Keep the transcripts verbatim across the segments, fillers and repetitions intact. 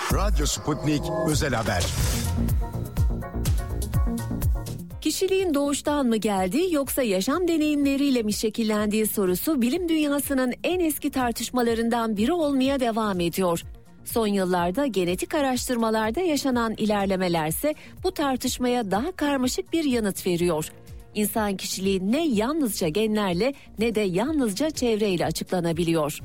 Radyo Sputnik Özel Haber. Kişiliğin doğuştan mı geldiği yoksa yaşam deneyimleriyle mi şekillendiği sorusu bilim dünyasının en eski tartışmalarından biri olmaya devam ediyor. Son yıllarda genetik araştırmalarda yaşanan ilerlemelerse bu tartışmaya daha karmaşık bir yanıt veriyor. İnsan kişiliği ne yalnızca genlerle ne de yalnızca çevreyle açıklanabiliyor.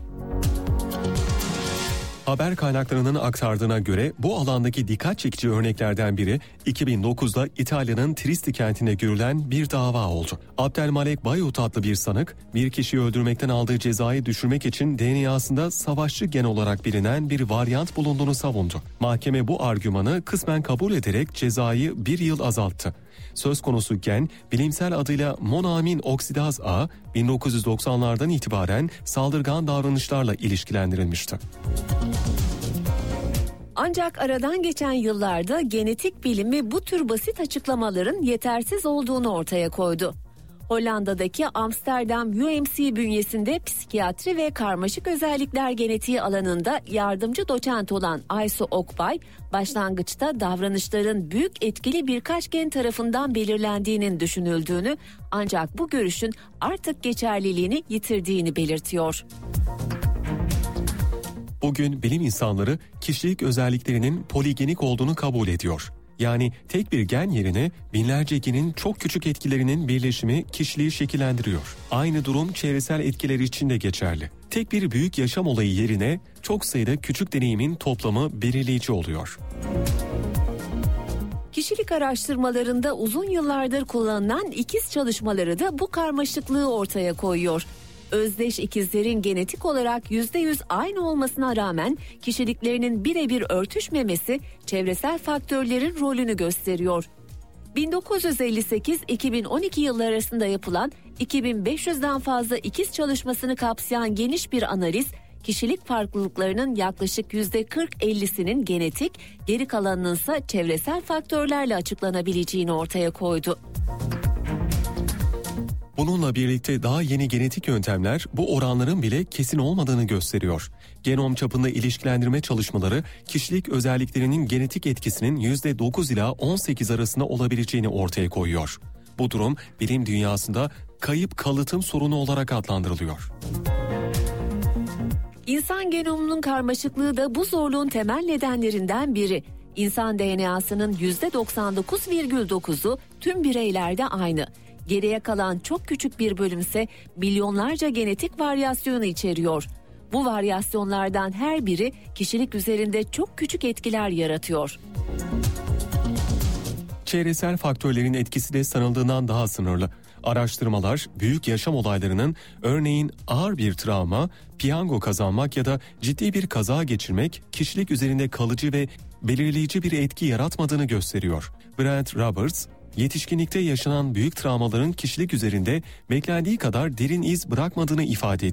Haber kaynaklarının aktardığına göre bu alandaki dikkat çekici örneklerden biri iki bin dokuzda İtalya'nın Trieste kentinde görülen bir dava oldu. Abdelmalek Bayut adlı bir sanık, bir kişiyi öldürmekten aldığı cezayı düşürmek için D N A'sında savaşçı gen olarak bilinen bir varyant bulunduğunu savundu. Mahkeme bu argümanı kısmen kabul ederek cezayı bir yıl azalttı. Söz konusu gen, bilimsel adıyla monoamin oksidaz A, bin dokuz yüz doksanlardan itibaren saldırgan davranışlarla ilişkilendirilmişti. Ancak aradan geçen yıllarda genetik bilimi bu tür basit açıklamaların yetersiz olduğunu ortaya koydu. Hollanda'daki Amsterdam U M C bünyesinde psikiyatri ve karmaşık özellikler genetiği alanında yardımcı doçent olan Aysu Okbay, başlangıçta davranışların büyük etkili birkaç gen tarafından belirlendiğinin düşünüldüğünü, ancak bu görüşün artık geçerliliğini yitirdiğini belirtiyor. Bugün bilim insanları kişilik özelliklerinin poligenik olduğunu kabul ediyor. Yani tek bir gen yerine binlerce genin çok küçük etkilerinin birleşimi kişiliği şekillendiriyor. Aynı durum çevresel etkiler için de geçerli. Tek bir büyük yaşam olayı yerine çok sayıda küçük deneyimin toplamı belirleyici oluyor. Kişilik araştırmalarında uzun yıllardır kullanılan ikiz çalışmaları da bu karmaşıklığı ortaya koyuyor. Özdeş ikizlerin genetik olarak yüzde yüz aynı olmasına rağmen kişiliklerinin birebir örtüşmemesi çevresel faktörlerin rolünü gösteriyor. bin dokuz yüz elli sekiz iki bin on iki yılları arasında yapılan iki bin beş yüzden fazla ikiz çalışmasını kapsayan geniş bir analiz, kişilik farklılıklarının yaklaşık yüzde kırk ellisinin genetik, geri kalanının ise çevresel faktörlerle açıklanabileceğini ortaya koydu. Bununla birlikte daha yeni genetik yöntemler bu oranların bile kesin olmadığını gösteriyor. Genom çapında ilişkilendirme çalışmaları kişilik özelliklerinin genetik etkisinin yüzde dokuz ila on sekiz arasında olabileceğini ortaya koyuyor. Bu durum bilim dünyasında kayıp kalıtım sorunu olarak adlandırılıyor. İnsan genomunun karmaşıklığı da bu zorluğun temel nedenlerinden biri. İnsan D N A'sının yüzde doksan dokuz virgül dokuzu tüm bireylerde aynı. Geriye kalan çok küçük bir bölümse milyonlarca genetik varyasyonu içeriyor. Bu varyasyonlardan her biri kişilik üzerinde çok küçük etkiler yaratıyor. Çevresel faktörlerin etkisi de sanıldığından daha sınırlı. Araştırmalar büyük yaşam olaylarının, örneğin ağır bir travma, piyango kazanmak ya da ciddi bir kaza geçirmek kişilik üzerinde kalıcı ve belirleyici bir etki yaratmadığını gösteriyor. Brent Roberts, yetişkinlikte yaşanan büyük travmaların kişilik üzerinde beklendiği kadar derin iz bırakmadığını ifade ediyor.